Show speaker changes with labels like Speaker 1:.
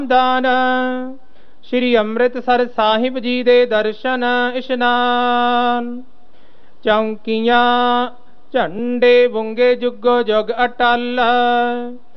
Speaker 1: ਦਾਨ। श्री अमृतसर साहिब जी दे दर्शन इशनान। चौंकियां झंडे बुंगे जुगो जुग अटल।